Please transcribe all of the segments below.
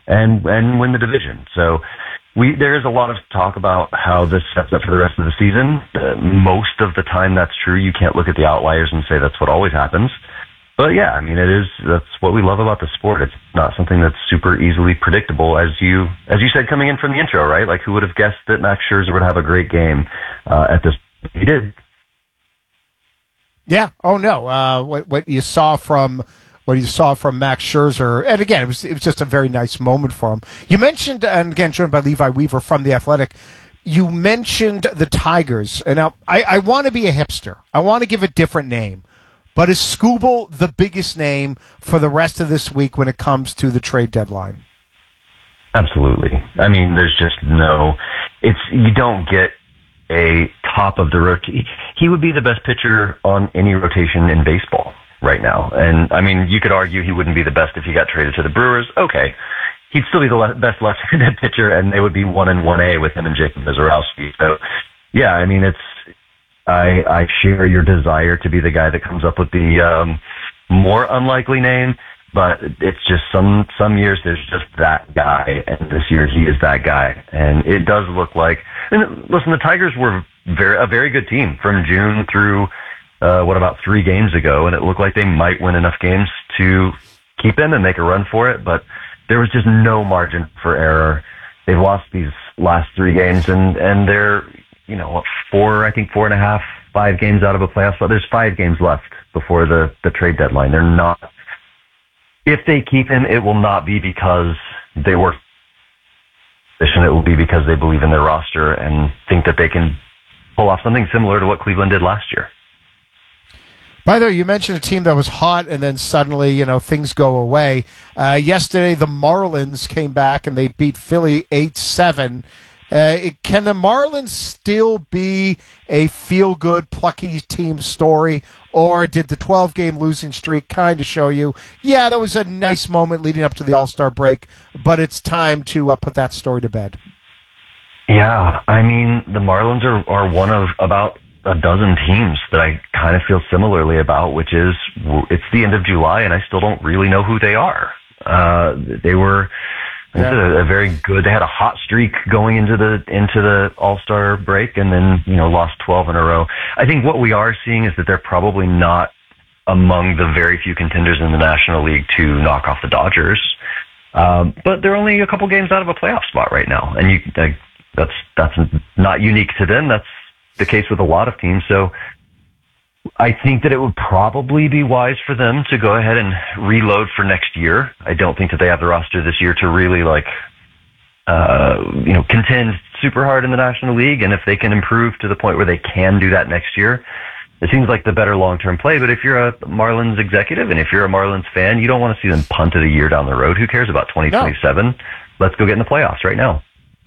and win the division. So there is a lot of talk about how this sets up for the rest of the season. Most of the time that's true. You can't look at the outliers and say that's what always happens. But yeah, I mean, that's what we love about the sport. It's not something that's super easily predictable, as you said coming in from the intro, right? Like, who would have guessed that Max Scherzer would have a great game at this? He did. Yeah. Oh no. What you saw from Max Scherzer, and again, it was just a very nice moment for him. You mentioned, and again, joined by Levi Weaver from The Athletic. You mentioned the Tigers, and now I want to be a hipster. I want to give a different name. But is Skubal the biggest name for the rest of this week when it comes to the trade deadline? Absolutely. I mean, there's just you don't get a top of the rotation. He would be the best pitcher on any rotation in baseball right now. And I mean, you could argue he wouldn't be the best if he got traded to the Brewers. Okay. He'd still be the best left-handed pitcher, and they would be 1 and 1A with him and Jacob Mizorowski. So, yeah, I mean, I share your desire to be the guy that comes up with the more unlikely name, but it's just some years there's just that guy, and this year he is that guy. And it does look like, and listen, the Tigers were a very good team from June through about 3 games ago, and it looked like they might win enough games to keep in and make a run for it, but there was just no margin for error. They've lost these last 3 games, and they're 4.5, 5 games out of a playoff spot. There's 5 games left before the trade deadline. They're not. If they keep him, it will not be because they were. It will be because they believe in their roster and think that they can pull off something similar to what Cleveland did last year. By the way, you mentioned a team that was hot and then suddenly, things go away. Yesterday, the Marlins came back and they beat Philly 8-7. Can the Marlins still be a feel-good, plucky team story, or did the 12-game losing streak kind of show you, yeah, that was a nice moment leading up to the All-Star break, but it's time to put that story to bed? Yeah, I mean, the Marlins are one of about a dozen teams that I kind of feel similarly about, which is it's the end of July and I still don't really know who they are. They were a very good. They had a hot streak going into the All-Star break, and then lost 12 in a row. I think what we are seeing is that they're probably not among the very few contenders in the National League to knock off the Dodgers, but they're only a couple games out of a playoff spot right now, and that's not unique to them. That's the case with a lot of teams. So I think that it would probably be wise for them to go ahead and reload for next year. I don't think that they have the roster this year to really contend super hard in the National League. And if they can improve to the point where they can do that next year, it seems like the better long-term play. But if you're a Marlins executive and if you're a Marlins fan, you don't want to see them punt it a year down the road. Who cares about 2027? No. Let's go get in the playoffs right now.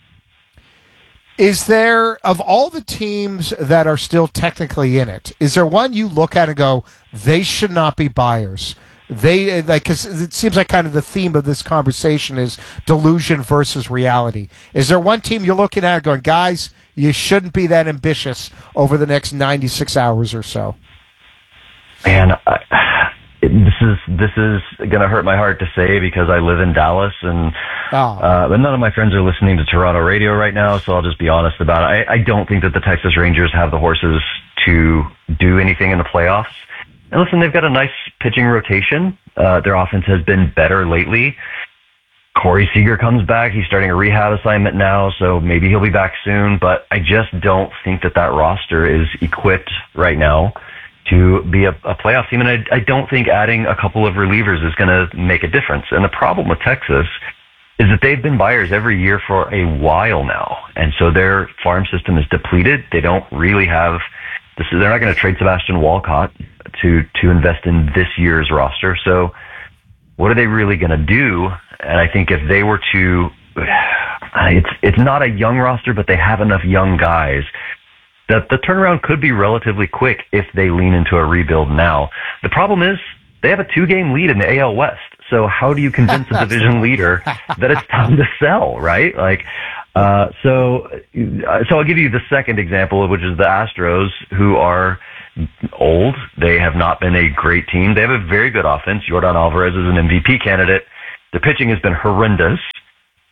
Is there, of all the teams that are still technically in it, is there one you look at and go, they should not be buyers? Because it seems like kind of the theme of this conversation is delusion versus reality. Is there one team you're looking at and going, guys, you shouldn't be that ambitious over the next 96 hours or so? Man, this is going to hurt my heart to say because I live in Dallas and but none of my friends are listening to Toronto radio right now, so I'll just be honest about it. I don't think that the Texas Rangers have the horses to do anything in the playoffs. And listen, they've got a nice pitching rotation. Their offense has been better lately. Corey Seager comes back. He's starting a rehab assignment now, so maybe he'll be back soon. But I just don't think that roster is equipped right now to be a playoff team. And I don't think adding a couple of relievers is going to make a difference. And the problem with Texas is that they've been buyers every year for a while now. And so their farm system is depleted. They don't really have they're not going to trade Sebastian Walcott to invest in this year's roster. So what are they really going to do? And I think if they were to, it's not a young roster, but they have enough young guys that the turnaround could be relatively quick if they lean into a rebuild now. The problem is they have a 2-game lead in the AL West. So how do you convince a division leader that it's time to sell, right? So I'll give you the second example, which is the Astros, who are old. They have not been a great team. They have a very good offense. Yordan Alvarez is an MVP candidate. The pitching has been horrendous.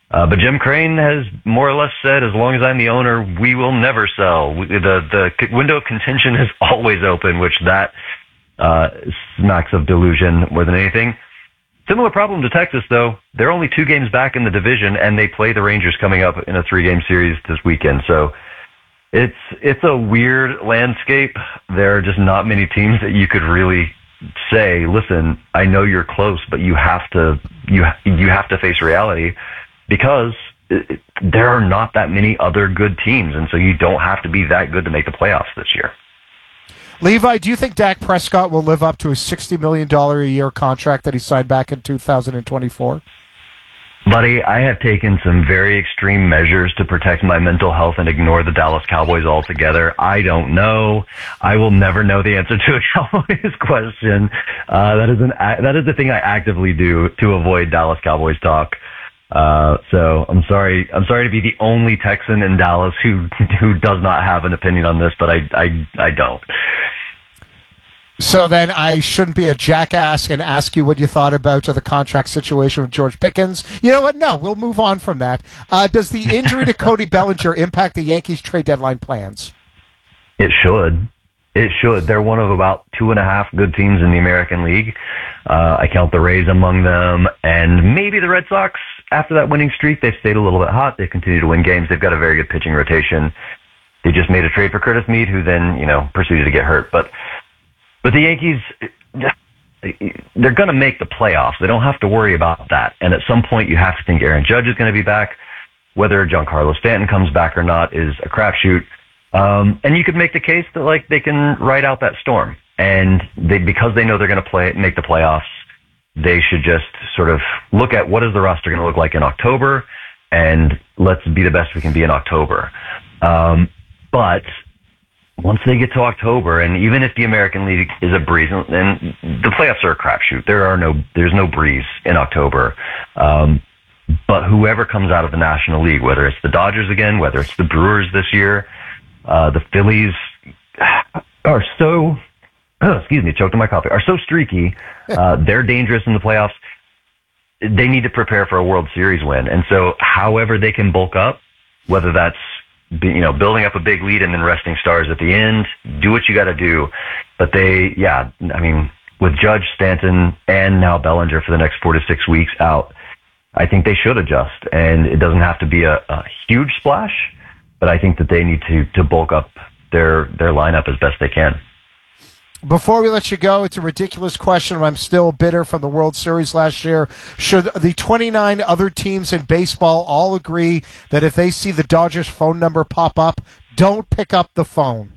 But Jim Crane has more or less said, as long as I'm the owner, we will never sell. The window of contention is always open, which that smacks of delusion more than anything. Similar problem to Texas, though. They're only 2 games back in the division, and they play the Rangers coming up in a 3-game series this weekend. So it's a weird landscape. There are just not many teams that you could really say, listen, I know you're close, but you have to face reality, because there are not that many other good teams, and so you don't have to be that good to make the playoffs this year. Levi, do you think Dak Prescott will live up to his $60 million a year contract that he signed back in 2024? Buddy, I have taken some very extreme measures to protect my mental health and ignore the Dallas Cowboys altogether. I don't know. I will never know the answer to a Cowboys question. That is the thing I actively do to avoid Dallas Cowboys talk. So I'm sorry to be the only Texan in Dallas who does not have an opinion on this, but I don't. So then I shouldn't be a jackass and ask you what you thought about the contract situation with George Pickens. You know what? No, we'll move on from that. Does the injury to Cody Bellinger impact the Yankees trade deadline plans? It should. It should. They're one of about 2.5 good teams in the American League. I count the Rays among them, and maybe the Red Sox. After that winning streak, they've stayed a little bit hot. They've continued to win games. They've got a very good pitching rotation. They just made a trade for Curtis Mead, who then, proceeded to get hurt. But the Yankees, they're going to make the playoffs. They don't have to worry about that. And at some point, you have to think Aaron Judge is going to be back. Whether Giancarlo Stanton comes back or not is a crapshoot. And you could make the case that they can ride out that storm. And because they know they're going to make the playoffs, they should just sort of look at what is the roster going to look like in October, and let's be the best we can be in October. But once they get to October, and even if the American League is a breeze, and the playoffs are a crapshoot, there's no breeze in October. But whoever comes out of the National League, whether it's the Dodgers again, whether it's the Brewers this year, the Phillies are so, choked on my coffee, are so streaky. They're dangerous in the playoffs. They need to prepare for a World Series win. And so however they can bulk up, whether that's building up a big lead and then resting stars at the end, do what you got to do. But with Judge, Stanton, and now Bellinger for the next 4 to 6 weeks out, I think they should adjust. And it doesn't have to be a huge splash, but I think that they need to bulk up their lineup as best they can. Before we let you go, it's a ridiculous question, but I'm still bitter from the World Series last year. Should the 29 other teams in baseball all agree that if they see the Dodgers phone number pop up, don't pick up the phone?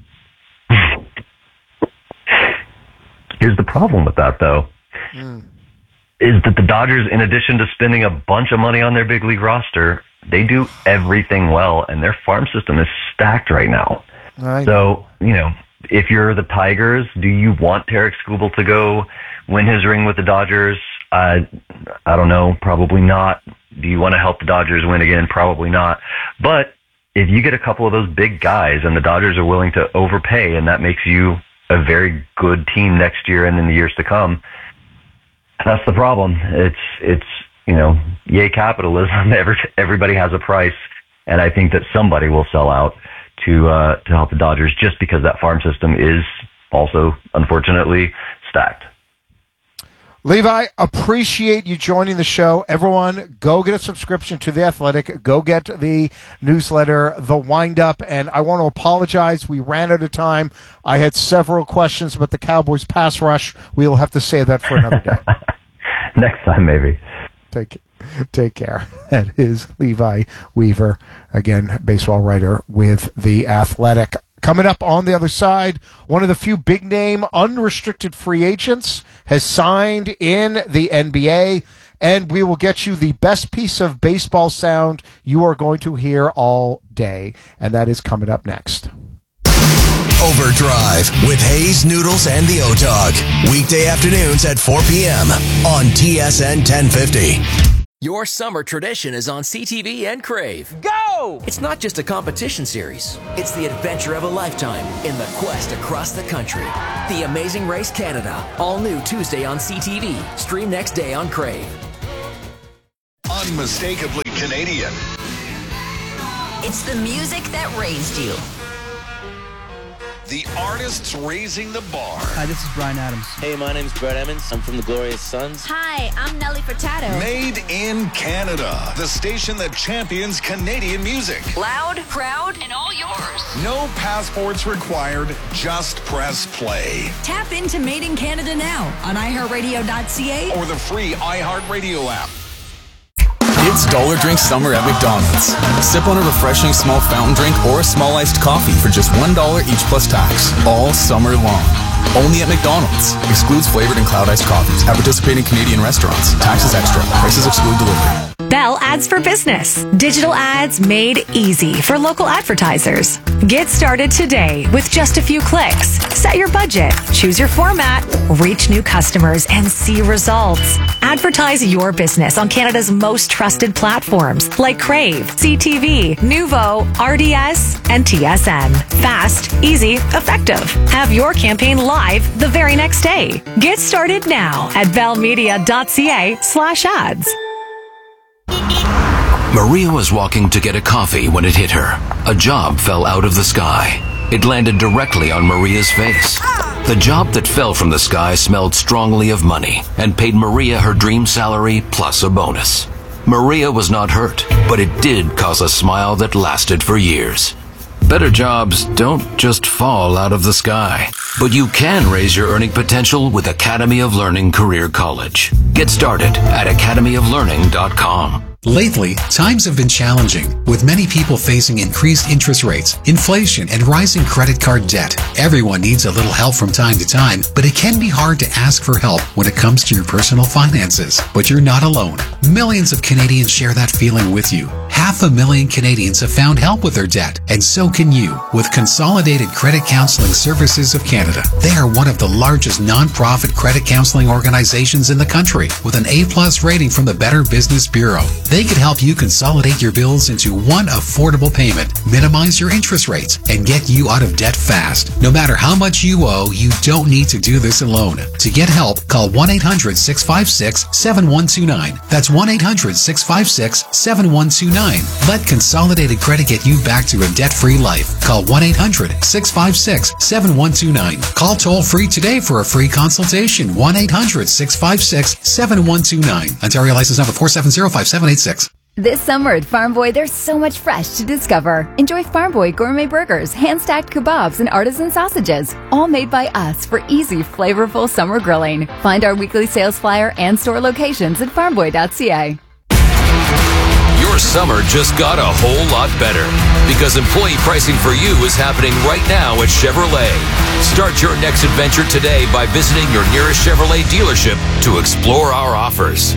Here's the problem with that, though, is that the Dodgers, in addition to spending a bunch of money on their big league roster, they do everything well, and their farm system is stacked right now. So, if you're the Tigers, do you want Tarik Skubal to go win his ring with the Dodgers? I don't know. Probably not. Do you want to help the Dodgers win again? Probably not. But if you get a couple of those big guys and the Dodgers are willing to overpay, and that makes you a very good team next year and in the years to come, that's the problem. It's yay capitalism. Everybody has a price, and I think that somebody will sell out to help the Dodgers, just because that farm system is also, unfortunately, stacked. Levi, appreciate you joining the show. Everyone, go get a subscription to The Athletic. Go get the newsletter, The Windup. And I want to apologize. We ran out of time. I had several questions about the Cowboys pass rush. We'll have to save that for another day. Next time, maybe. Take care. That is Levi Weaver, again, baseball writer with The Athletic. Coming up on the other side, one of the few big-name unrestricted free agents has signed in the NBA, and we will get you the best piece of baseball sound you are going to hear all day, and that is coming up next. Overdrive with Hayes, Noodles, and the O-Dog. Weekday afternoons at 4 p.m. on TSN 1050. Your summer tradition is on CTV and Crave. Go! It's not just a competition series. It's the adventure of a lifetime in the quest across the country. The Amazing Race Canada. All new Tuesday on CTV. Stream next day on Crave. unmistakably Canadian. It's the music that raised you. The artists raising the bar. Hi, this is Bryan Adams. Hey, my name's Brett Emmons. I'm from the Glorious Sons. Hi, I'm Nelly Furtado. Made in Canada. The station that champions Canadian music. Loud, proud, and all yours. No passports required. Just press play. Tap into Made in Canada now on iHeartRadio.ca or the free iHeartRadio app. It's Dollar Drink Summer at McDonald's. Sip on a refreshing small fountain drink or a small iced coffee for just $1 each plus tax, all summer long. Only at McDonald's. Excludes flavored and cloud iced coffees at participating Canadian restaurants. Taxes extra. Prices exclude delivery. Bell Ads for Business. Digital ads made easy for local advertisers. Get started today with just a few clicks. Set your budget, choose your format, reach new customers, and see results. Advertise your business on Canada's most trusted platforms like Crave, CTV, Nuvo, RDS, and TSN. Fast, easy, effective. Have your campaign live the very next day. Get started now at bellmedia.ca/ads. Maria was walking to get a coffee when it hit her. A job fell out of the sky. It landed directly on Maria's face. The job that fell from the sky smelled strongly of money and paid Maria her dream salary plus a bonus. Maria was not hurt, but it did cause a smile that lasted for years. Better jobs don't just fall out of the sky, but you can raise your earning potential with Academy of Learning Career College. Get started at academyoflearning.com. Lately, times have been challenging, with many people facing increased interest rates, inflation, and rising credit card debt. Everyone needs a little help from time to time, but it can be hard to ask for help when it comes to your personal finances. But you're not alone. Millions of Canadians share that feeling with you. 500,000 Canadians have found help with their debt, and so can you with Consolidated Credit Counseling Services of Canada. They are one of the largest non-profit credit counseling organizations in the country, with an A+ rating from the Better Business Bureau. They can help you consolidate your bills into one affordable payment, minimize your interest rates, and get you out of debt fast. No matter how much you owe, you don't need to do this alone. To get help, call 1-800-656-7129. That's 1-800-656-7129. Let Consolidated Credit get you back to a debt-free life. Call 1-800-656-7129. Call toll-free today for a free consultation. 1-800-656-7129. Ontario license number 4705786. This summer at Farm Boy, there's so much fresh to discover. Enjoy Farm Boy gourmet burgers, hand-stacked kebabs, and artisan sausages, all made by us for easy, flavorful summer grilling. Find our weekly sales flyer and store locations at farmboy.ca. Your summer just got a whole lot better because employee pricing for you is happening right now at Chevrolet. Start your next adventure today by visiting your nearest Chevrolet dealership to explore our offers.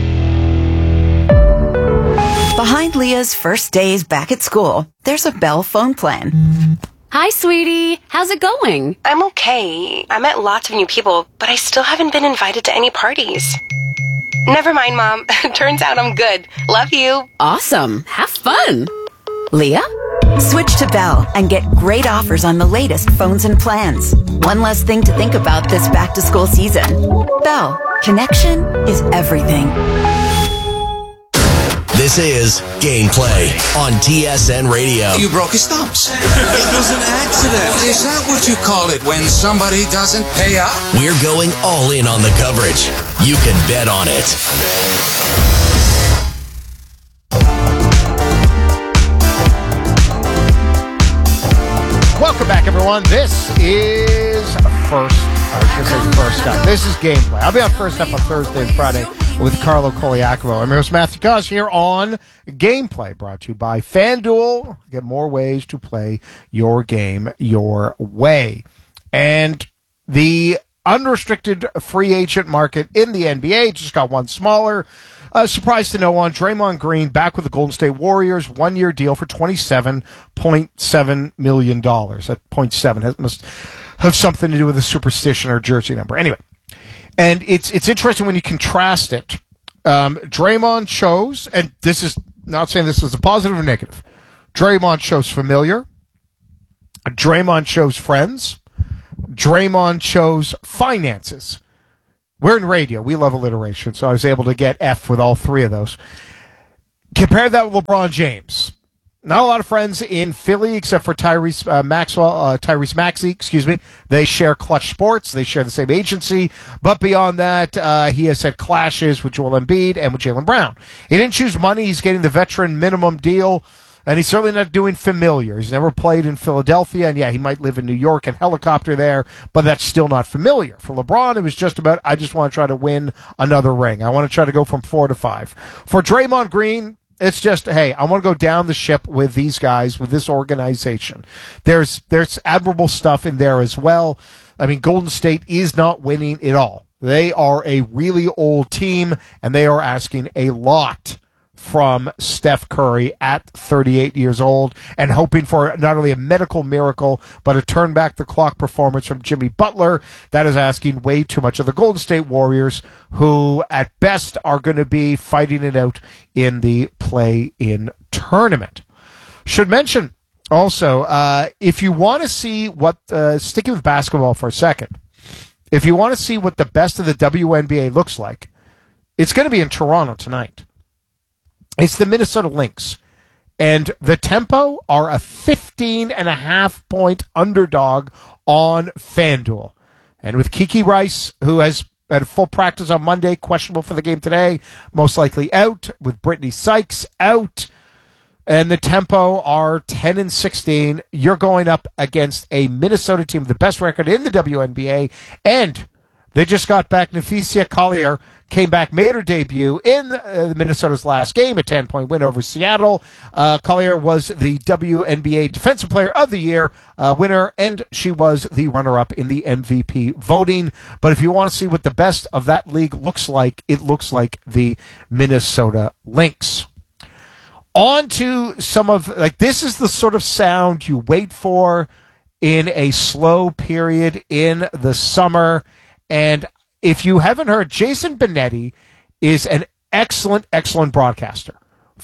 Behind Leah's first days back at school, there's a Bell phone plan. Hi, sweetie. How's it going? I'm okay. I met lots of new people, but I still haven't been invited to any parties. Never mind, Mom. Turns out I'm good. Love you. Awesome. Have fun. Leah? Switch to Bell and get great offers on the latest phones and plans. One less thing to think about this back-to-school season. Bell. Connection is everything. This is Gameplay on TSN Radio. You broke his thumbs. It was an accident. Is that what you call it when somebody doesn't pay up? We're going all in on the coverage. You can bet on it. Welcome back, everyone. This is First Up. This is Gameplay. I'll be on First Up on Thursday and Friday with Carlo Coliacovo. I'm host Matthew Koz here on Gameplay, brought to you by FanDuel. Get more ways to play your game your way. And the unrestricted free agent market in the NBA just got one smaller. Surprise to no one, Draymond Green back with the Golden State Warriors, one-year deal for $27.7 million. That 0.7 must have something to do with a superstition or jersey number. Anyway, and it's interesting when you contrast it. Draymond chose, and this is not saying this is a positive or negative, Draymond chose familiar. Draymond chose friends. Draymond chose finances. We're in radio. We love alliteration, so I was able to get F with all three of those. Compare that with LeBron James. Not a lot of friends in Philly except for Tyrese Maxey. They share Clutch Sports. They share the same agency. But beyond that, he has had clashes with Joel Embiid and with Jaylen Brown. He didn't choose money. He's getting the veteran minimum deal. And he's certainly not doing familiar. He's never played in Philadelphia. And, yeah, he might live in New York and helicopter there. But that's still not familiar. For LeBron, it was just about, I just want to try to win another ring. I want to try to go from 4 to 5. For Draymond Green, it's just, hey, I want to go down the ship with these guys, with this organization. There's admirable stuff in there as well. I mean, Golden State is not winning it all. They are a really old team, and they are asking a lot from Steph Curry at 38 years old and hoping for not only a medical miracle, but a turn back the clock performance from Jimmy Butler. That is asking way too much of the Golden State Warriors, who at best are going to be fighting it out in the play-in tournament. Should mention also, if you want to see what, sticking with basketball for a second, if you want to see what the best of the WNBA looks like, it's going to be in Toronto tonight. It's the Minnesota Lynx, and the Tempo are a 15.5-point underdog on FanDuel. And with Kiki Rice, who has had full practice on Monday, questionable for the game today, most likely out, with Brittany Sykes out, and the Tempo are 10-16. You're going up against a Minnesota team with the best record in the WNBA, and they just got back Napheesa Collier, came back, made her debut in Minnesota's last game, a 10-point win over Seattle. Collier was the WNBA Defensive Player of the Year winner, and she was the runner-up in the MVP voting. But if you want to see what the best of that league looks like, it looks like the Minnesota Lynx. On to some of, this is the sort of sound you wait for in a slow period in the summer. And if you haven't heard, Jason Benetti is an excellent broadcaster.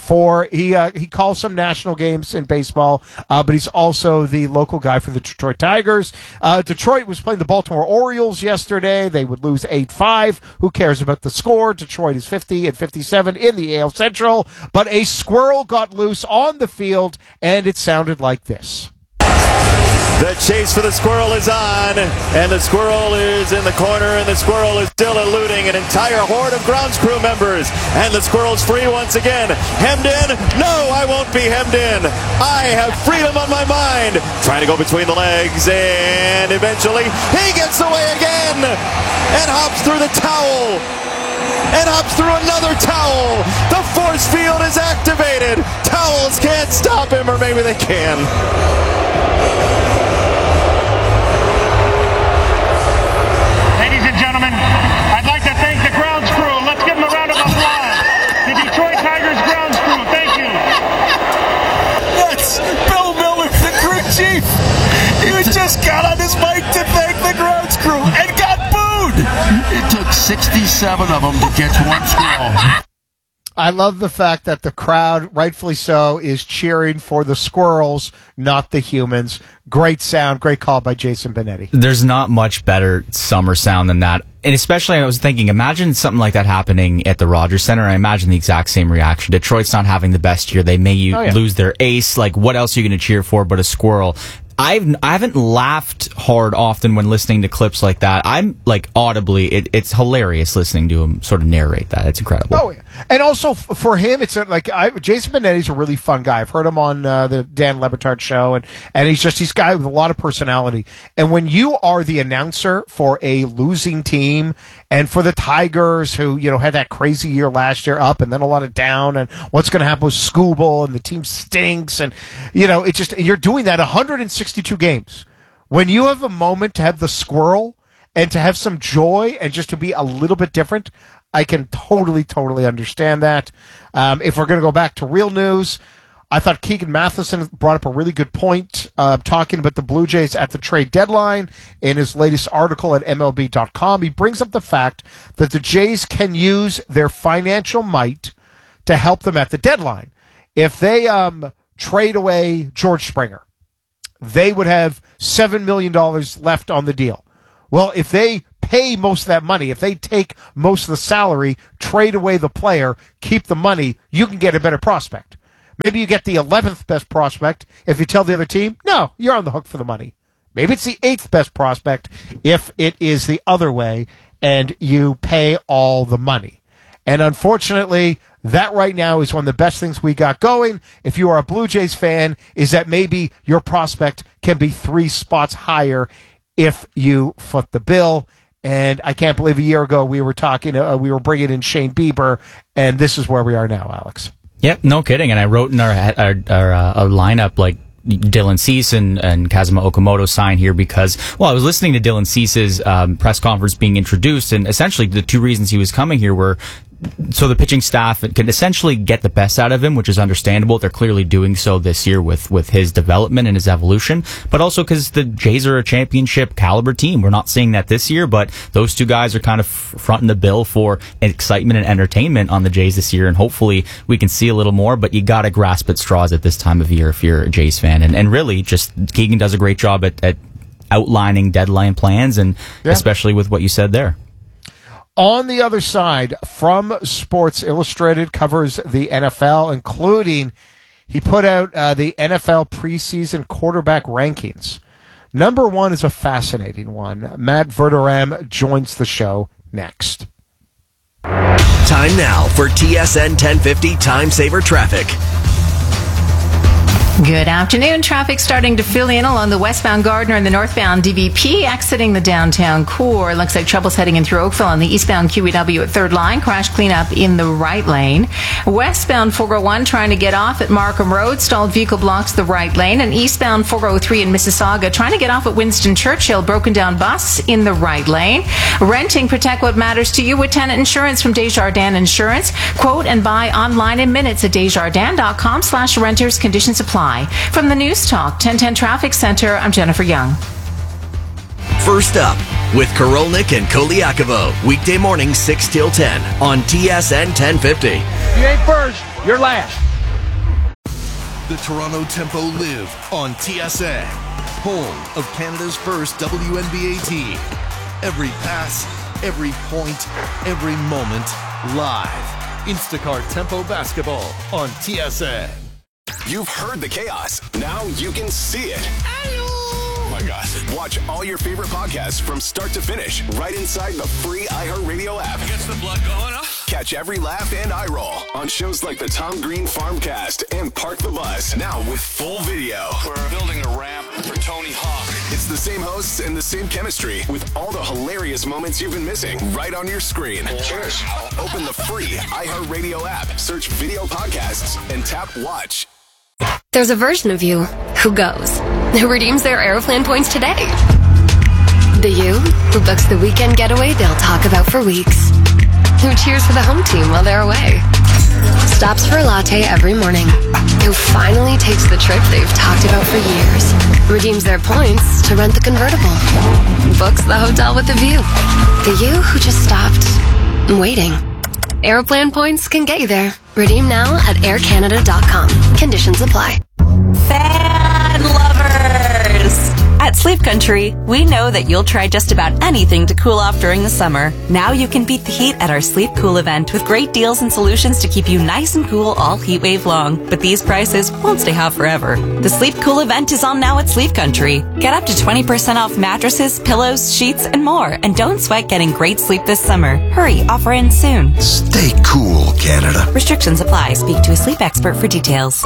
He calls some national games in baseball, but he's also the local guy for the Detroit Tigers. Detroit was playing the Baltimore Orioles yesterday. They would lose 8-5. Who cares about the score? Detroit is 50-57 in the AL Central. But a squirrel got loose on the field, and it sounded like this. The chase for the squirrel is on, and the squirrel is in the corner, and the squirrel is still eluding an entire horde of grounds crew members, and the squirrel's free once again. Hemmed in? No, I won't be hemmed in. I have freedom on my mind. Trying to go between the legs, and eventually he gets away again, and hops through the towel. And hops through another towel. The force field is activated. Towels can't stop him, or maybe they can. Ladies and gentlemen, I'd like to thank the grounds crew. Let's give them a round of applause. The Detroit Tigers grounds crew, thank you. That's Bill Miller, the crew chief. He just got on his mic to thank the grounds crew and got booed. It took 67 of them to catch one squirrel. I love the fact that the crowd, rightfully so, is cheering for the squirrels, not the humans. Great sound, great call by Jason Benetti. There's not much better summer sound than that. And especially, I was thinking, imagine something like that happening at the Rogers Center. I imagine the exact same reaction. Detroit's not having the best year. They may lose their ace. Like, what else are you going to cheer for but a squirrel? I haven't laughed hard often when listening to clips like that. I'm audibly, it's hilarious listening to him sort of narrate that. It's incredible. Oh, yeah. And also for him, it's Jason Benetti's a really fun guy. I've heard him on the Dan Le Batard show, and he's a guy with a lot of personality. And when you are the announcer for a losing team, and for the Tigers, who had that crazy year last year, up and then a lot of down, and what's going to happen with Skubal, and the team stinks, and it's just, you're doing that 162 games. When you have a moment to have the squirrel and to have some joy and just to be a little bit different, I can totally understand that. If we're going to go back to real news, I thought Keegan Matheson brought up a really good point, talking about the Blue Jays at the trade deadline in his latest article at MLB.com. He brings up the fact that the Jays can use their financial might to help them at the deadline. If they trade away George Springer, they would have $7 million left on the deal. Well, if they pay most of that money, if they take most of the salary, trade away the player, keep the money, you can get a better prospect. Maybe you get the 11th best prospect if you tell the other team, no, you're on the hook for the money. Maybe it's the 8th best prospect if it is the other way and you pay all the money. And unfortunately, that right now is one of the best things we got going. If you are a Blue Jays fan, is that maybe your prospect can be 3 spots higher if you foot the bill. And I can't believe a year ago we were talking, we were bringing in Shane Bieber, and this is where we are now, Alex. Yep, no kidding. And I wrote in our lineup, like, Dylan Cease and Kazuma Okamoto sign here because, well, I was listening to Dylan Cease's press conference being introduced, and essentially the 2 reasons he was coming here were so the pitching staff can essentially get the best out of him, which is understandable. They're clearly doing so this year with his development and his evolution, but also because the Jays are a championship caliber team. We're not seeing that this year, but those 2 guys are kind of fronting the bill for excitement and entertainment on the Jays this year, and hopefully we can see a little more, but you gotta grasp at straws at this time of year if you're a Jays fan. And really, just Keegan does a great job at outlining deadline plans, and especially with what you said there. On the other side, from Sports Illustrated, covers the NFL, including, he put out the NFL preseason quarterback rankings. Number 1 is a fascinating one. Matt Verderame joins the show next. Time now for TSN 1050 Time Saver Traffic. Good afternoon. Traffic starting to fill in along the westbound Gardner and the northbound DVP, exiting the downtown core. Looks like trouble's heading in through Oakville on the eastbound QEW at 3rd line. Crash cleanup in the right lane. Westbound 401 trying to get off at Markham Road. Stalled vehicle blocks the right lane. And eastbound 403 in Mississauga trying to get off at Winston Churchill. Broken down bus in the right lane. Renting, protect what matters to you with tenant insurance from Desjardins Insurance. Quote and buy online in minutes at desjardins.com/renters. Conditions apply. From the News Talk 1010 Traffic Center, I'm Jennifer Young. First up, with Korolnik and Koliakovo, weekday morning 6 till 10 on TSN 1050. You ain't first, you're last. The Toronto Tempo live on TSN, home of Canada's first WNBA team. Every pass, every point, every moment, live. Instacart Tempo Basketball on TSN. You've heard the chaos. Now you can see it. Oh my God. Watch all your favorite podcasts from start to finish right inside the free iHeartRadio app. Gets the blood going, huh? Catch every laugh and eye roll on shows like the Tom Green Farmcast and Park the Bus. Now with full video. We're building a ramp for Tony Hawk. It's the same hosts and the same chemistry with all the hilarious moments you've been missing right on your screen. Cheers. Open the free iHeartRadio app, search video podcasts, and tap watch. There's a version of you who goes, who redeems their Aeroplan points today. The you who books the weekend getaway they'll talk about for weeks. Who cheers for the home team while they're away. Stops for a latte every morning. Who finally takes the trip they've talked about for years. Redeems their points to rent the convertible. Books the hotel with a view. The you who just stopped waiting. Aeroplan points can get you there. Redeem now at aircanada.com. Conditions apply. Fan lovers! At Sleep Country, we know that you'll try just about anything to cool off during the summer. Now you can beat the heat at our Sleep Cool event with great deals and solutions to keep you nice and cool all heat wave long. But these prices won't stay hot forever. The Sleep Cool event is on now at Sleep Country. Get up to 20% off mattresses, pillows, sheets, and more. And don't sweat getting great sleep this summer. Hurry, offer ends soon. Stay cool, Canada. Restrictions apply. Speak to a sleep expert for details.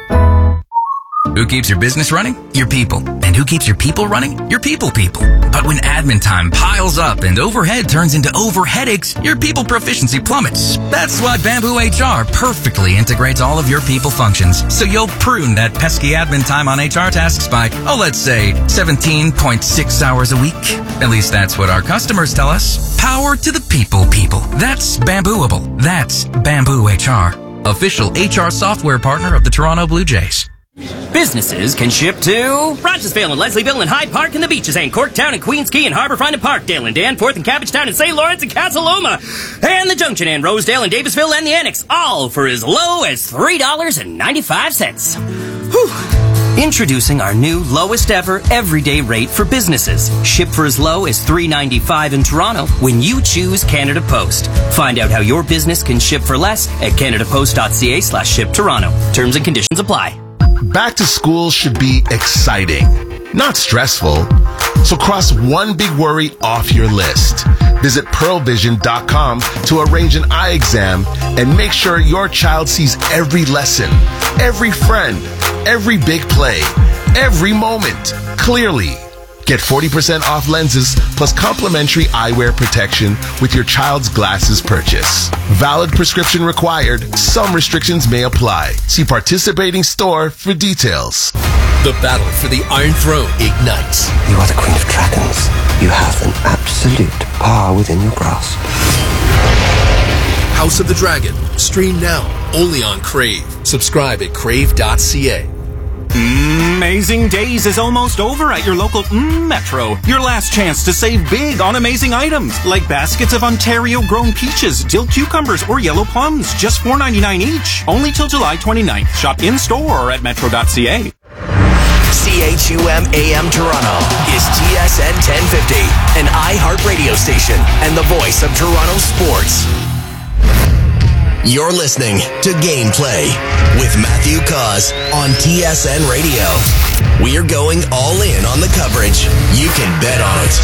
Who keeps your business running? Your people. And who keeps your people running? Your people. But when admin time piles up and overhead turns into overheadaches, your people proficiency plummets. That's why Bamboo HR perfectly integrates all of your people functions. So you'll prune that pesky admin time on HR tasks by, let's say 17.6 hours a week. At least that's what our customers tell us. Power to the people. That's Bambooable. That's Bamboo HR. Official HR software partner of the Toronto Blue Jays. Businesses can ship to Rochesville and Leslieville and Hyde Park and the Beaches and Corktown and Queens Quay and Harbourfront and Parkdale and Danforth and Cabbagetown and St. Lawrence and Casa Loma and the Junction and Rosedale and Davisville and the Annex, all for as low as $3.95. Whew. Introducing our new lowest ever everyday rate for businesses. Ship for as low as $3.95 in Toronto when you choose Canada Post. Find out how your business can ship for less at canadapost.ca/ship-Toronto. Terms and conditions apply. Back to school should be exciting, not stressful. So cross one big worry off your list. Visit pearlvision.com to arrange an eye exam and make sure your child sees every lesson, every friend, every big play, every moment clearly. Get 40% off lenses plus complimentary eyewear protection with your child's glasses purchase. Valid prescription required. Some restrictions may apply. See participating store for details. The battle for the Iron Throne ignites. You are the Queen of Dragons. You have an absolute power within your grasp. House of the Dragon. Stream now. Only on Crave. Subscribe at crave.ca. Amazing Days is almost over at your local Metro. Your last chance to save big on amazing items like baskets of Ontario-grown peaches, dill cucumbers, or yellow plums, just $4.99 each. Only till July 29th. Shop in-store or at metro.ca. CHUM AM Toronto is TSN 1050, an iHeart radio station and the voice of Toronto sports. You're listening to Gameplay with Matthew Cause on TSN Radio. We're going all in on the coverage. You can bet on it.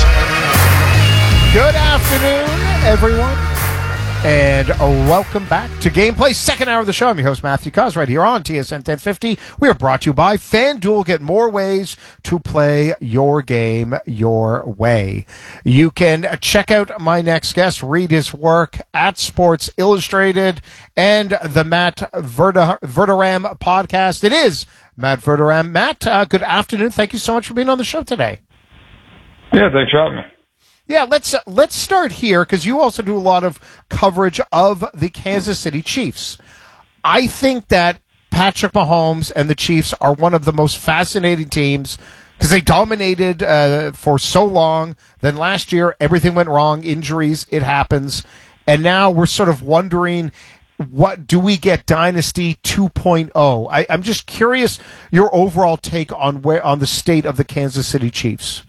Good afternoon, everyone, and welcome back to Gameplay, second hour of the show. I'm your host, Matthew Cause, right here on TSN 1050. We are brought to you by FanDuel. Get more ways to play your game your way. You can check out my next guest, read his work at Sports Illustrated and the Matt Verderam podcast. It is Matt Verderam. Matt, good afternoon. Thank you so much for being on the show today. Yeah, thanks for having me. Yeah, let's start here because you also do a lot of coverage of the Kansas City Chiefs. I think that Patrick Mahomes and the Chiefs are one of the most fascinating teams because they dominated for so long. Then last year, everything went wrong, injuries, it happens. And now we're sort of wondering, what do we get Dynasty 2.0? I'm just curious your overall take on the state of the Kansas City Chiefs.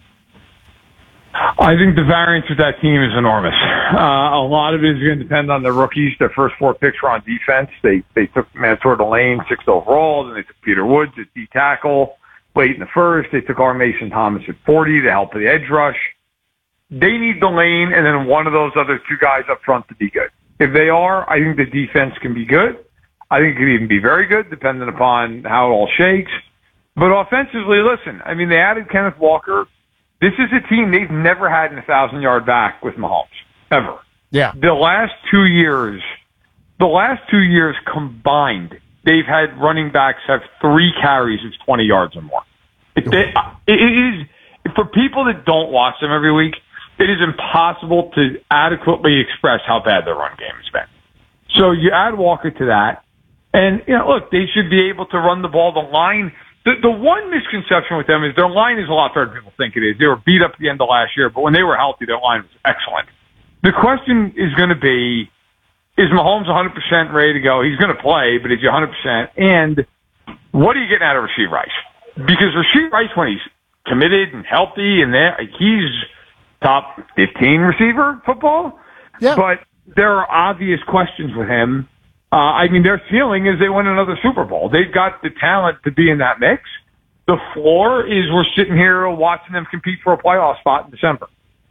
I think the variance with that team is enormous. A lot of it is going to depend on the rookies. Their first 4 picks were on defense. They took Mansour Delane 6th overall, then they took Peter Woods at D tackle late in the first. They took R. Mason Thomas at 40 to help with the edge rush. They need Delane and then one of those other 2 guys up front to be good. If they are, I think the defense can be good. I think it could even be very good, depending upon how it all shakes. But offensively, listen, I mean, they added Kenneth Walker. This is a team they've never had in a 1,000-yard back with Mahomes, ever. Yeah. The last 2 years combined, they've had running backs have 3 carries of 20 yards or more. It is, for people that don't watch them every week, it is impossible to adequately express how bad their run game has been. So you add Walker to that, and, look, they should be able to run the ball. The line, the one misconception with them is their line is a lot better than people think it is. They were beat up at the end of last year, but when they were healthy, their line was excellent. The question is going to be, is Mahomes 100% ready to go? He's going to play, but is he 100%? And what are you getting out of Rashee Rice? Because Rashee Rice, when he's committed and healthy, and he's top 15 receiver football. Yeah. But there are obvious questions with him. I mean, their ceiling is they win another Super Bowl. They've got the talent to be in that mix. The floor is we're sitting here watching them compete for a playoff spot in December.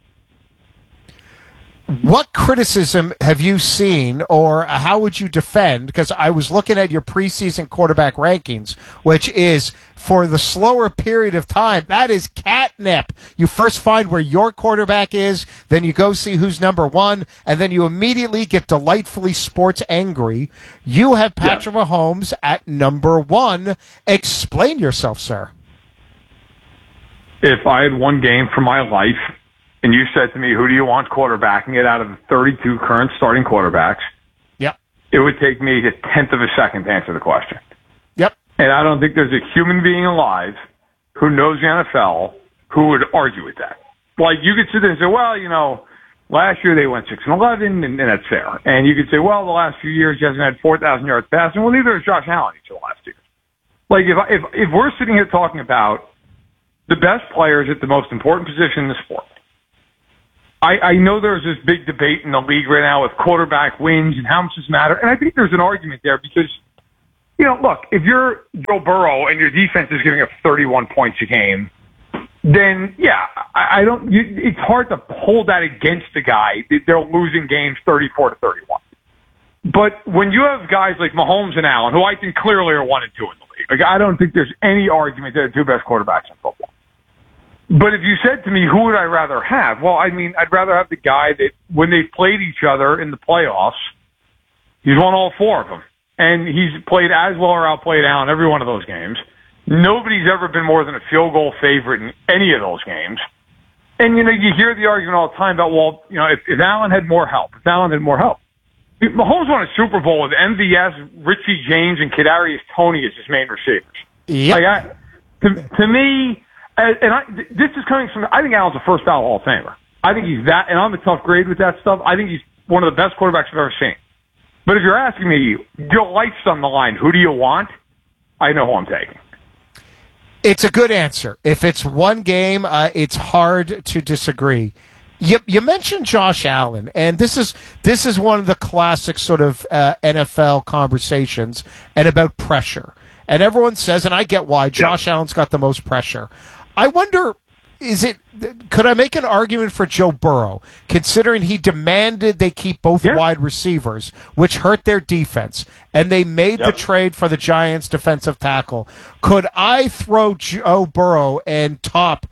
What criticism have you seen, or how would you defend? Because I was looking at your preseason quarterback rankings, which is, for the slower period of time, that is catnip. You first find where your quarterback is, then you go see who's number 1, and then you immediately get delightfully sports angry. You have Patrick Mahomes at number 1. Explain yourself, sir. If I had one game for my life, and you said to me, who do you want quarterbacking it out of the 32 current starting quarterbacks? Yep. It would take me a tenth of a second to answer the question. Yep. And I don't think there's a human being alive who knows the NFL who would argue with that. Like, you could sit there and say, well, last year they went 6-11, and that's fair. And you could say, well, the last few years he hasn't had 4,000 yards passing. Well, neither has Josh Allen each of the last 2 years. Like, if we're sitting here talking about the best players at the most important position in the sport, I know there's this big debate in the league right now with quarterback wins and how much does matter, and I think there's an argument there because, look, if you're Joe Burrow and your defense is giving up 31 points a game, then, yeah, it's hard to hold that against the guy. They're losing games 34-31. But when you have guys like Mahomes and Allen, who I think clearly are 1 and 2 in the league, like, I don't think there's any argument they're the two best quarterbacks in football. But if you said to me, who would I rather have? Well, I mean, I'd rather have the guy that when they played each other in the playoffs, he's won all 4 of them. And he's played as well or outplayed Allen every one of those games. Nobody's ever been more than a field goal favorite in any of those games. And, you hear the argument all the time about, well, if Allen had more help, Mahomes won a Super Bowl with MVS, Richie James, and Kadarius Toney as his main receivers. Yep. To me, this is coming from, I think Allen's a first ballot Hall of Famer. I think he's that, and I'm a tough grade with that stuff. I think he's one of the best quarterbacks I've ever seen. But if you're asking me, your life's on the line, who do you want? I know who I'm taking. It's a good answer. If it's one game, it's hard to disagree. You mentioned Josh Allen, and this is one of the classic sort of NFL conversations and about pressure. And everyone says, and I get why, Josh Allen's got the most pressure. I wonder, could I make an argument for Joe Burrow, considering he demanded they keep both wide receivers, which hurt their defense, and they made the trade for the Giants' defensive tackle? Could I throw Joe Burrow and top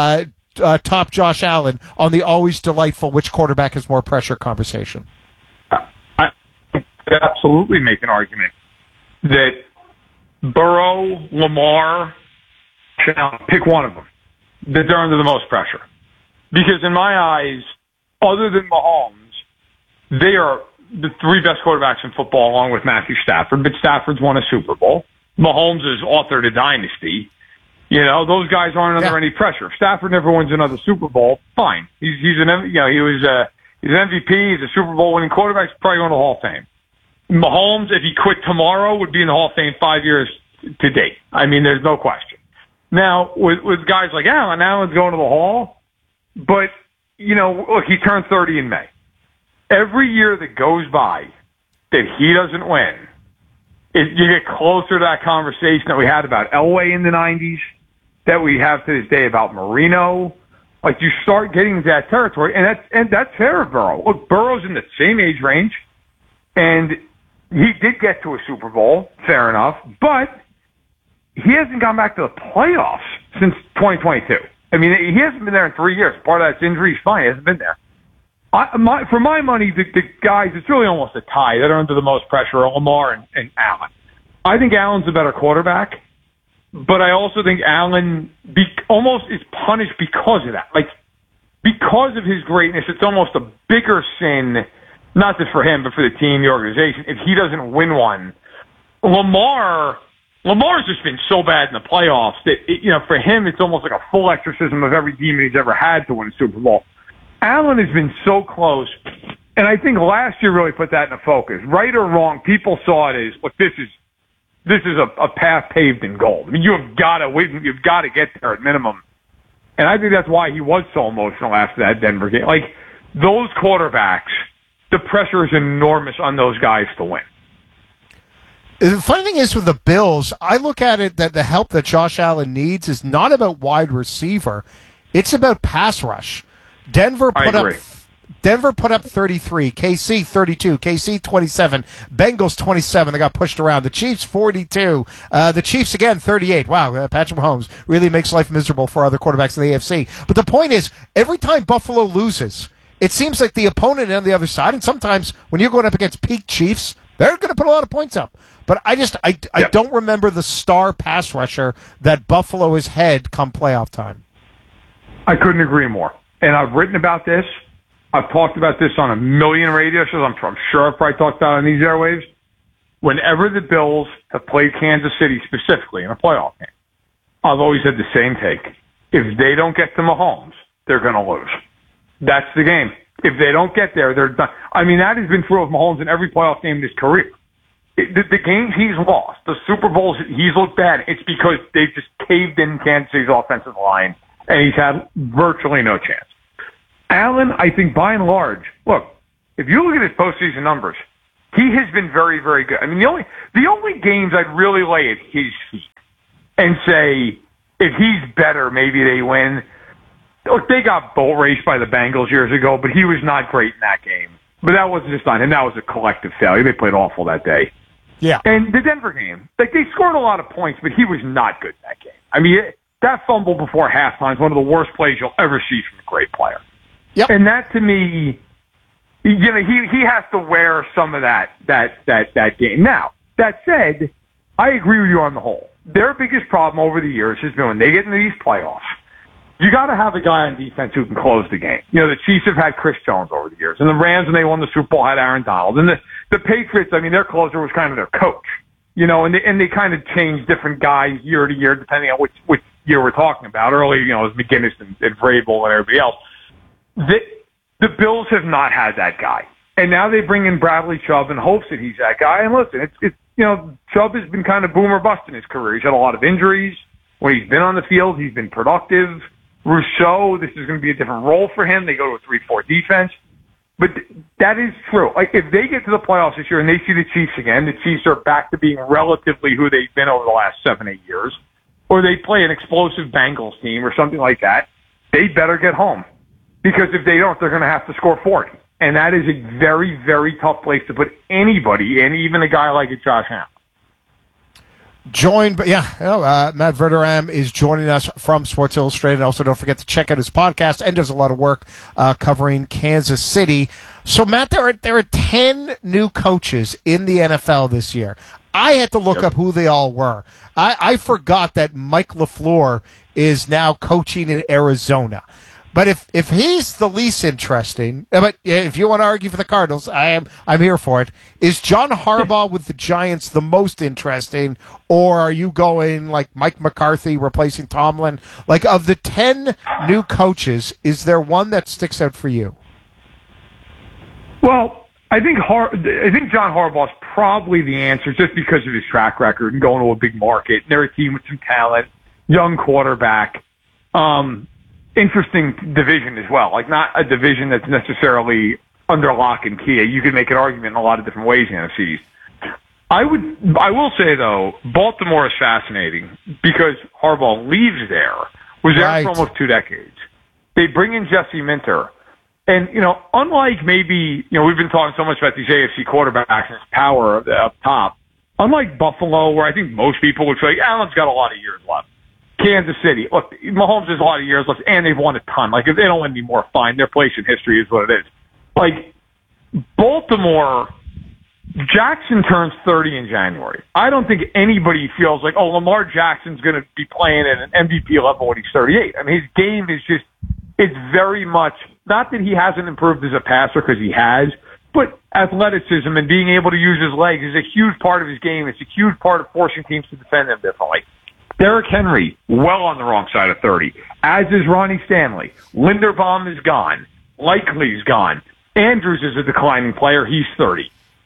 Josh Allen on the always delightful which quarterback has more pressure conversation? I absolutely make an argument that Burrow, Lamar, pick one of them, that they're under the most pressure. Because in my eyes, other than Mahomes, they are the 3 best quarterbacks in football along with Matthew Stafford, but Stafford's won a Super Bowl. Mahomes has authored a dynasty. Those guys aren't under any pressure. If Stafford never wins another Super Bowl, fine. He's an MVP, he's a Super Bowl winning quarterback, he's probably going to the Hall of Fame. Mahomes, if he quit tomorrow, would be in the Hall of Fame 5 years to date. I mean, there's no question. Now, with guys like Allen's going to the Hall, but, look, he turned 30 in May. Every year that goes by that he doesn't win, you get closer to that conversation that we had about Elway in the 90s, that we have to this day about Marino. Like, you start getting to that territory, and that's fair of Burrow. Look, Burrow's in the same age range, and he did get to a Super Bowl, fair enough, but he hasn't gone back to the playoffs since 2022. I mean, he hasn't been there in 3 years. Part of that's injury. He's fine. He hasn't been there. For my money, the guys, it's really almost a tie that are under the most pressure are Lamar and Allen. I think Allen's a better quarterback, but I also think Allen almost is punished because of that. Like, because of his greatness, it's almost a bigger sin, not just for him, but for the team, the organization, if he doesn't win one. Lamar's just been so bad in the playoffs that, for him, it's almost like a full exorcism of every demon he's ever had to win a Super Bowl. Allen has been so close, and I think last year really put that in focus. Right or wrong, people saw it as, look, this is a path paved in gold. I mean, you've got to win, you've got to get there at minimum. And I think that's why he was so emotional after that Denver game. Like, those quarterbacks, the pressure is enormous on those guys to win. The funny thing is with the Bills, I look at it that the help that Josh Allen needs is not about wide receiver. It's about pass rush. Denver put up 33, KC 32, KC 27, Bengals 27. They got pushed around. The Chiefs 42. The Chiefs again 38. Wow, Patrick Mahomes really makes life miserable for other quarterbacks in the AFC. But the point is, every time Buffalo loses, it seems like the opponent on the other side, and sometimes when you're going up against peak Chiefs, they're going to put a lot of points up. But I don't remember the star pass rusher that Buffalo has had come playoff time. I couldn't agree more. And I've written about this. I've talked about this on a million radio shows. I'm sure I've probably talked about it on these airwaves. Whenever the Bills have played Kansas City specifically in a playoff game, I've always had the same take. If they don't get to Mahomes, they're going to lose. That's the game. If they don't get there, they're done. I mean, that has been true of Mahomes in every playoff game in his career. the games he's lost, the Super Bowls he's looked bad, it's because they've just caved in Kansas City's offensive line, and he's had virtually no chance. Allen, I think by and large, look, if you look at his postseason numbers, he has been very, very good. I mean, the only games I'd really lay at his feet and say, if he's better, maybe they win. Look, they got boat raced by the Bengals years ago, but he was not great in that game. But that wasn't just on him. That was a collective failure. They played awful that day. Yeah. And the Denver game, like, they scored a lot of points, but he was not good in that game. I mean, that fumble before halftime is one of the worst plays you'll ever see from a great player. Yep. And that, to me, you know, he has to wear some of that game. Now, that said, I agree with you on the whole. Their biggest problem over the years has been when they get into these playoffs, you got to have a guy on defense who can close the game. You know, the Chiefs have had Chris Jones over the years, and the Rams, when they won the Super Bowl, had Aaron Donald. And the Patriots, I mean, their closer was kind of their coach. You know, and they kind of changed different guys year to year depending on which year we're talking about. Earlier, you know, it was McGinnis and Vrabel and everybody else. The Bills have not had that guy. And now they bring in Bradley Chubb in hopes that he's that guy. And listen, it's you know, Chubb has been kind of boom or bust in his career. He's had a lot of injuries. When he's been on the field, he's been productive. Rousseau, this is going to be a different role for him. They go to a 3-4 defense. But that is true. Like, if they get to the playoffs this year and they see the Chiefs again, the Chiefs are back to being relatively who they've been over the last 7-8 years, or they play an explosive Bengals team or something like that, they better get home. Because if they don't, they're going to have to score 40. And that is a very, very tough place to put anybody, and even a guy like Josh Allen. Joined, Matt Verderame is joining us from Sports Illustrated. Also, don't forget to check out his podcast, and does a lot of work covering Kansas City. So, Matt, there are 10 new coaches in the NFL this year. I had to look up who they all were. I forgot that Mike LaFleur is now coaching in Arizona. But if he's the least interesting, but if you want to argue for the Cardinals, I'm here for it. Is John Harbaugh with the Giants the most interesting, or are you going like Mike McCarthy replacing Tomlin? Like, of the 10 new coaches, is there one that sticks out for you? Well, I think John Harbaugh is probably the answer, just because of his track record and going to a big market. And they're a team with some talent, young quarterback. Interesting division as well. Like, not a division that's necessarily under lock and key. You can make an argument in a lot of different ways in the NFC. I will say, though, Baltimore is fascinating because Harbaugh leaves there, was there for almost 2 decades. They bring in Jesse Minter. And, you know, unlike maybe, you know, we've been talking so much about these AFC quarterbacks and his power up top, unlike Buffalo, where I think most people would say, Allen's got a lot of years left. Kansas City, look, Mahomes has a lot of years left, and they've won a ton. Like, if they don't win anymore, fine. Their place in history is what it is. Like, Baltimore, Jackson turns 30 in January. I don't think anybody feels like, oh, Lamar Jackson's going to be playing at an MVP level when he's 38. I mean, his game is just, it's very much, not that he hasn't improved as a passer, because he has, but athleticism and being able to use his legs is a huge part of his game. It's a huge part of forcing teams to defend him differently. Derrick Henry, well on the wrong side of 30, as is Ronnie Stanley. Linderbaum is gone. Likely's gone. Andrews is a declining player. He's 30.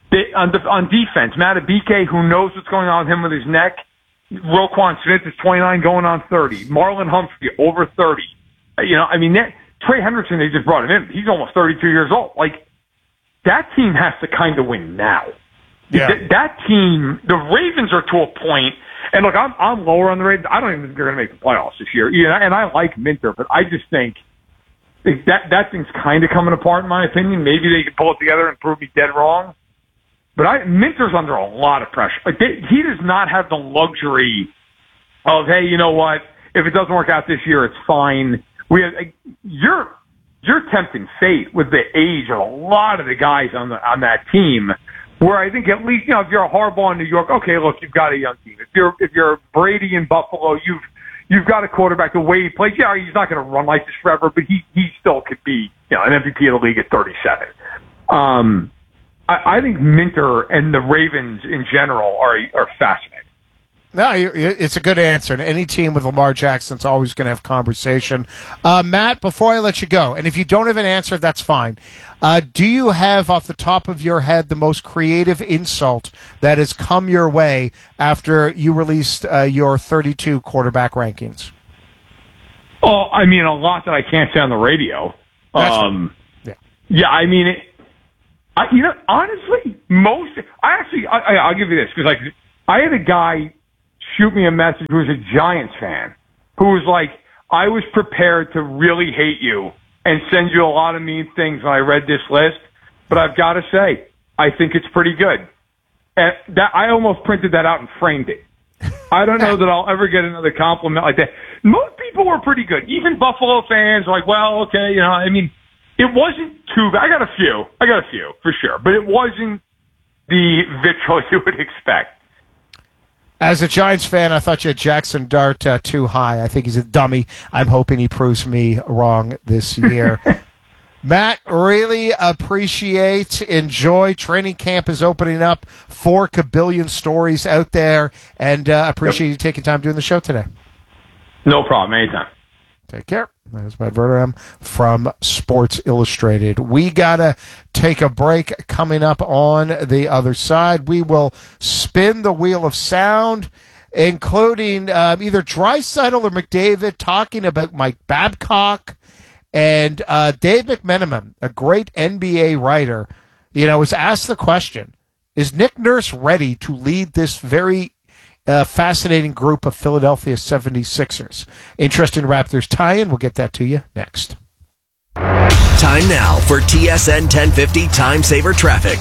On defense, Matabike, who knows what's going on with him with his neck. Roquan Smith is 29, going on 30. Marlon Humphrey, over 30. You know, I mean, Trey Hendrickson, they just brought him in. He's almost 32 years old. Like, that team has to kind of win now. Yeah. That team, the Ravens are to a point. And look, I'm lower on the Ravens. I don't even think they're going to make the playoffs this year. Yeah, and I like Minter, but I just think that thing's kind of coming apart, in my opinion. Maybe they can pull it together and prove me dead wrong. But Minter's under a lot of pressure. Like, he does not have the luxury of, hey, you know what? If it doesn't work out this year, it's fine. You're tempting fate with the age of a lot of the guys on that team. Where I think at least, you know, if you're a Harbaugh in New York, okay, look, you've got a young team. If you're Brady in Buffalo, you've got a quarterback. The way he plays, yeah, he's not going to run like this forever, but he still could be, you know, an MVP of the league at 37. I think Minter and the Ravens in general are fascinating. No, it's a good answer. And any team with Lamar Jackson's always going to have conversation. Matt, before I let you go, and if you don't have an answer, that's fine. Do you have off the top of your head the most creative insult that has come your way after you released your 32 quarterback rankings? Oh, I mean, a lot that I can't say on the radio. Yeah, I mean, honestly, I'll give you this, because like, I had a guy shoot me a message who was a Giants fan, who was like, I was prepared to really hate you and send you a lot of mean things when I read this list, but I've got to say, I think it's pretty good. And that I almost printed that out and framed it. I don't know that I'll ever get another compliment like that. Most people were pretty good. Even Buffalo fans were like, well, okay, I mean, it wasn't too bad. I got a few for sure, but it wasn't the vitriol you would expect. As a Giants fan, I thought you had Jackson Dart too high. I think he's a dummy. I'm hoping he proves me wrong this year. Matt, really enjoy. Training camp is opening up. 4 kabillion stories out there, and appreciate you taking time doing the show today. No problem. Anytime. Take care. There's Matt Verderame from Sports Illustrated. We got to take a break. Coming up on the other side, we will spin the wheel of sound, including either Draisaitl or McDavid talking about Mike Babcock. And Dave McMenamin, a great NBA writer, was asked the question, is Nick Nurse ready to lead this very fascinating group of Philadelphia 76ers? Interesting Raptors tie-in. We'll get that to you next. Time now for TSN 1050 Time Saver Traffic.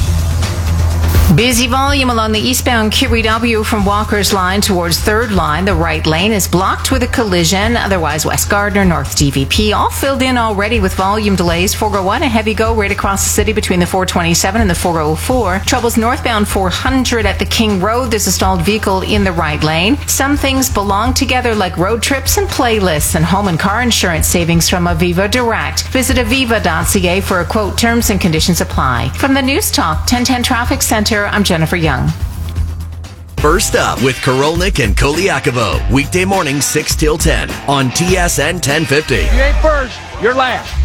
Busy volume along the eastbound QEW from Walker's Line towards 3rd Line. The right lane is blocked with a collision. Otherwise, West Gardner, North DVP, all filled in already with volume delays. 401, a heavy go right across the city between the 427 and the 404. Troubles northbound 400 at the King Road. There's a stalled vehicle in the right lane. Some things belong together like road trips and playlists, and home and car insurance savings from Aviva Direct. Visit aviva.ca for a quote. Terms and conditions apply. From the News Talk 1010 Traffic Center, I'm Jennifer Young. First up with Korolnik and Koliakovo. Weekday morning 6 till 10 on TSN 1050. If you ain't first, you're last.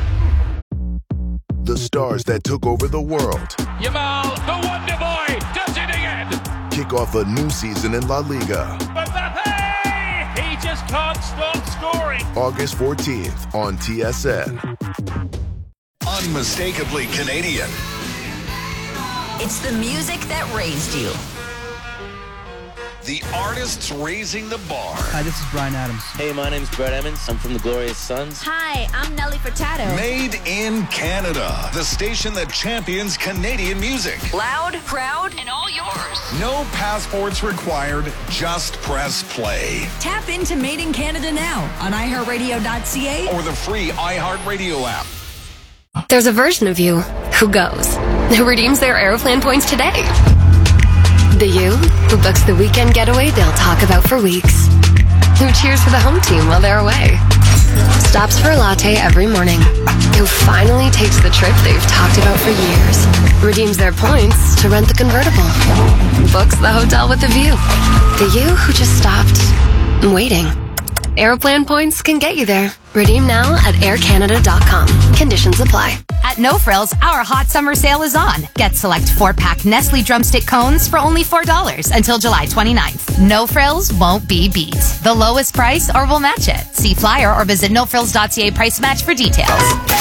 The stars that took over the world. Yamal, the Wonder Boy, does it again. Kick off a new season in La Liga. Mbappe, he just can't stop scoring. August 14th on TSN. Unmistakably Canadian. It's the music that raised you. The artists raising the bar. Hi, this is Bryan Adams. Hey, my name's Brett Emmons. I'm from the Glorious Sons. Hi, I'm Nelly Furtado. Made in Canada. The station that champions Canadian music. Loud, proud, and all yours. No passports required. Just press play. Tap into Made in Canada now on iHeartRadio.ca or the free iHeartRadio app. There's a version of you who goes, who redeems their Aeroplan points today. The you who books the weekend getaway they'll talk about for weeks. Who cheers for the home team while they're away. Stops for a latte every morning. Who finally takes the trip they've talked about for years. Redeems their points to rent the convertible. Books the hotel with a view. The you who just stopped waiting. Aeroplan points can get you there. Redeem now at aircanada.com. Conditions apply. At No Frills, our hot summer sale is on. Get select 4-pack Nestle Drumstick cones for only $4 until July 29th. No Frills won't be beat. The lowest price or we'll match it. See flyer or visit nofrills.ca price match for details.